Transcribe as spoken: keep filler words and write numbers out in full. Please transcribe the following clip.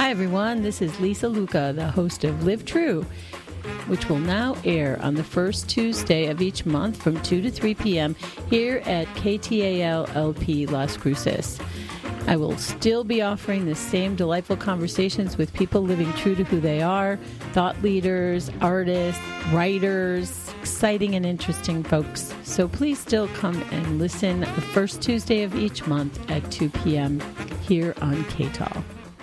Hi, everyone. This is Lisa Luca, the host of Live True, which will now air on the first Tuesday of each month from two to three p.m. here at K T A L L P Las Cruces. I will still be offering the same delightful conversations with people living true to who they are, thought leaders, artists, writers, exciting and interesting folks. So please still come and listen the first Tuesday of each month at two p.m. here on K T A L.